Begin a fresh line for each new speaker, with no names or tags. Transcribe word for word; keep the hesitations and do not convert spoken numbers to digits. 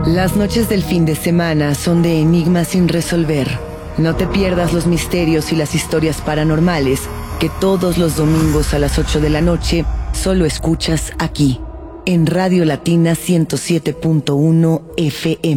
Las noches del fin de semana son de enigmas sin resolver. No te pierdas los misterios y las historias paranormales que todos los domingos a las ocho de la noche solo escuchas aquí, en Radio Latina ciento siete punto uno F M.